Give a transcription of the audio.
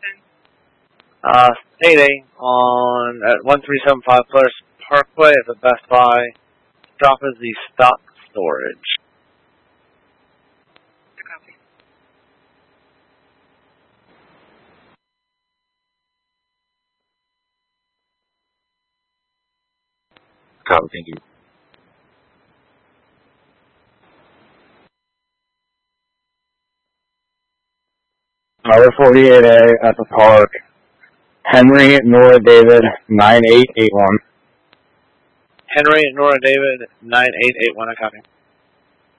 Stating on at 1375 Players Parkway at the Best Buy. Drop is the stock storage. Copy, thank you. Number 48A at the park. Henry Nora David 9881. Henry Nora David 9881. I copy.